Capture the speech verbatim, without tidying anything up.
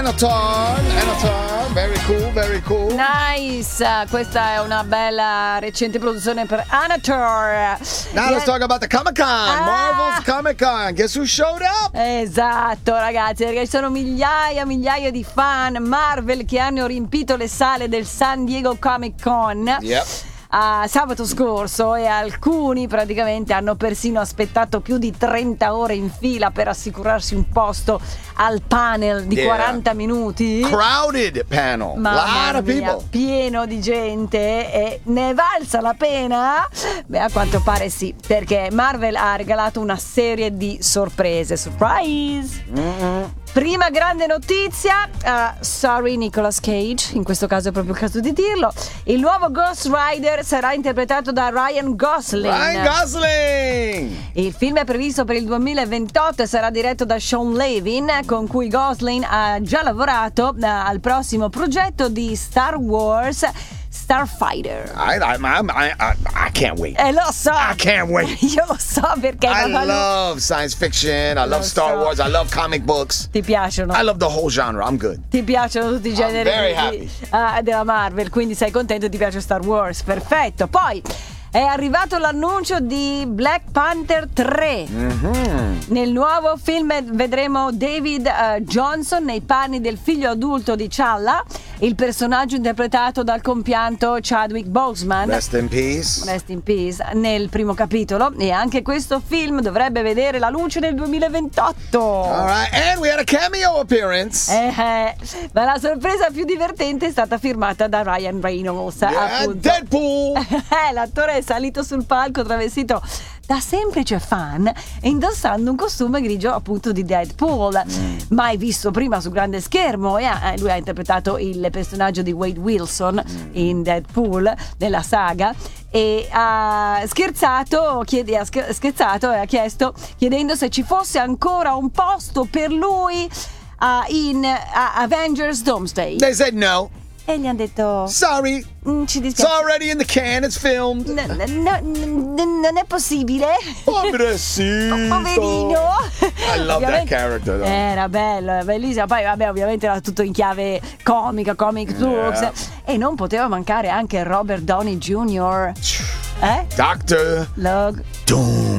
Anatar, Anatar, very cool, very cool. Nice, questa è una bella recente produzione per Anatar. Now let's talk about the Comic-Con, ah. Marvel's Comic-Con. Guess who showed up? Esatto, ragazzi, perché ci sono migliaia, migliaia di fan Marvel che hanno riempito le sale del San Diego Comic-Con. Yep. A sabato scorso, e alcuni praticamente hanno persino aspettato più di trenta ore in fila per assicurarsi un posto al panel di yeah. quaranta minuti. Crowded panel. Mamma lot of mia, people. pieno di gente, e ne è valsa la pena? Beh, a quanto pare sì, perché Marvel ha regalato una serie di sorprese. Surprise! Mm-hmm. Prima grande notizia, uh, sorry Nicolas Cage, in questo caso è proprio il caso di dirlo, il nuovo Ghost Rider sarà interpretato da Ryan Gosling. Ryan Gosling! Il film è previsto per il duemilaventotto e sarà diretto da Sean Levin, con cui Gosling ha già lavorato uh, al prossimo progetto di Star Wars Starfighter. I, I, I, I, I can't wait. Eh, lo so. I can't wait. Io lo so perché I love science fiction. I love Star so. Wars. I love comic books. Ti piacciono? I love the whole genre. I'm good. Ti piacciono tutti i generi di, uh, della Marvel, quindi sei contento e ti piace Star Wars. Perfetto. Poi è arrivato l'annuncio di Black Panther tre. Mm-hmm. Nel nuovo film vedremo David uh, Johnson nei panni del figlio adulto di T'Challa, il personaggio interpretato dal compianto Chadwick Boseman. Rest in peace. Rest in peace nel primo capitolo. E anche questo film dovrebbe vedere la luce nel duemilaventotto. Alright, and we had a cameo appearance. Eh, eh, ma la sorpresa più divertente è stata firmata da Ryan Reynolds. Yeah, Deadpool. L'attore è salito sul palco travestito da semplice fan e indossando un costume grigio appunto di Deadpool, mm. mai visto prima su grande schermo, e ha, lui ha interpretato il personaggio di Wade Wilson mm. in Deadpool nella saga, e ha scherzato chiede, ha scherzato e ha chiesto chiedendo se ci fosse ancora un posto per lui uh, in uh, Avengers Doomsday. They said no. E gli hanno detto sorry, mm, ci dispiace, it's already in the can, it's filmed. No, no, no, non è possibile. Pobrecito. Poverino. I love that character though. Era bello, è bellissimo. Poi vabbè, ovviamente era tutto in chiave comica, comic books, yeah. E non poteva mancare anche Robert Downey junior Eh? Doctor Log Doom.